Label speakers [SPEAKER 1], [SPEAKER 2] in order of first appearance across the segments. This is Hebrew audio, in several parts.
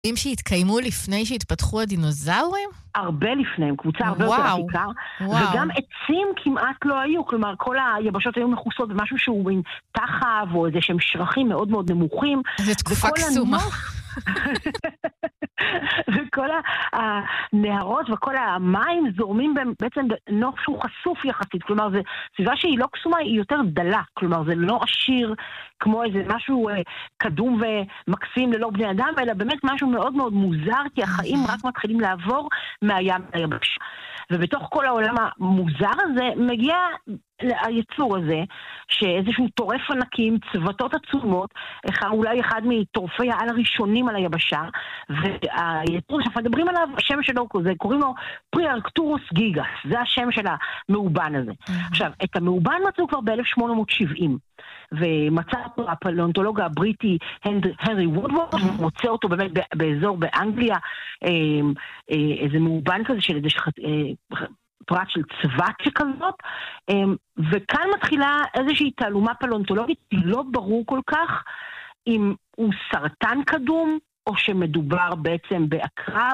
[SPEAKER 1] אם שהתקיימו לפני שהתפתחו הדינוזאורים?
[SPEAKER 2] הרבה לפניהם, קבוצה הרבה יותר עתיקה, וגם עצים כמעט לא היו, כלומר כל היבשות היו מכוסות במשהו שהוא בין תחב או איזה שהם שרחים מאוד מאוד נמוכים.
[SPEAKER 1] זו תקופה קסומה.
[SPEAKER 2] וכל הנהרות וכל המים זורמים בעצם בנוף שהוא חשוף יחסית, כלומר זו סביבה שהיא לא קסומה, היא יותר דלה, כלומר זה לא עשיר כמו איזה משהו קדום ומקסים ללא בני אדם, אלא באמת משהו מאוד מאוד מוזר, כי החיים רק מתחילים לעבור מהים ליבש. ובתוך כל העולם המוזר הזה מגיע היצור הזה, שאיזשהו טורף ענקים, צוותות עצומות, אולי אחד מטורפי העל הראשונים על היבשה, והיצור שאנחנו מדברים עליו, השם שלו, קוראים לו פריארקטורוס גיגס, זה השם של המאובן הזה. עכשיו, את המאובן מצאו כבר ב-1870, ומצא אותו הפלאונטולוג הבריטי הנרי וודוורד, מוצא אותו באמת באזור באנגליה, איזה מאובן כזה של איזה פרט של צוות שכזאת, וכאן מתחילה איזושהי תעלומה פלאונטולוגית, לא ברור כל כך אם הוא סרטן קדום, או שמדובר בעצם בעקרב,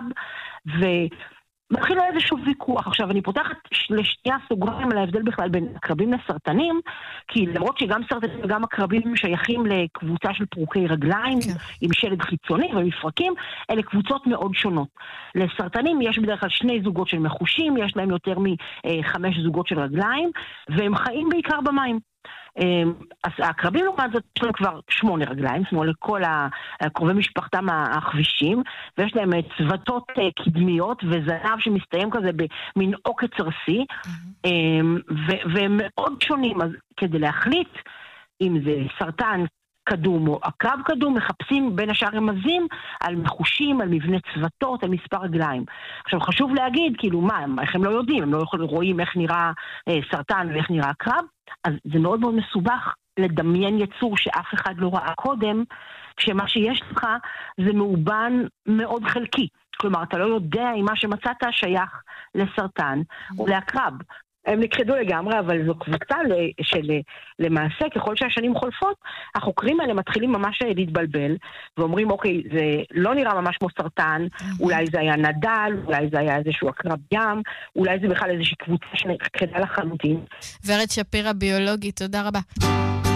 [SPEAKER 2] מתחיל איזשהו ויכוח. עכשיו, אני פותחת לשנייה סוגריים על ההבדל בכלל בין עקרבים לסרטנים, כי למרות שגם סרטנים וגם עקרבים שייכים לקבוצה של פרוקי רגליים, עם שלד חיצוני ומפרקים, אלה קבוצות מאוד שונות. לסרטנים יש בדרך כלל 2 זוגות של מחושים, יש להם יותר מ5 זוגות של רגליים, והם חיים בעיקר במים. אז העקרבים לעומת זאת יש להם כבר 8 רגליים, זאת אומרת לכל הקרובי משפחתם החבישים, ויש להם צוותות קדמיות וזנב שמסתיים כזה במין עוקץ ארסי, והם מאוד שונים. אז כדי להחליט אם זה סרטן קדום או עקרב קדום, מחפשים בין השאר רמזים על מחושים, על מבנה צוותות, על מספר רגליים. עכשיו חשוב להגיד, כאילו מה, איך הם לא יודעים, הם לא רואים איך נראה סרטן ואיך נראה עקרב, אז זה מאוד מאוד מסובך לדמיין יצור שאף אחד לא ראה קודם, כשמה שיש לך זה מאובן מאוד חלקי. כלומר, אתה לא יודע אם מה שמצאת שייך לסרטן או לעקרב. הם נכחדו לגמרי, אבל זו קבוצה שלמעשה, ככל שהשנים חולפות, החוקרים האלה מתחילים ממש להתבלבל, ואומרים, אוקיי, זה לא נראה ממש כמו סרטן, אולי זה היה נדל, אולי זה היה איזשהו עקרב ים, אולי זה בכלל איזושהי קבוצה שנכחדה לחלוטין.
[SPEAKER 1] ורד שפירא, ביולוגית, תודה רבה.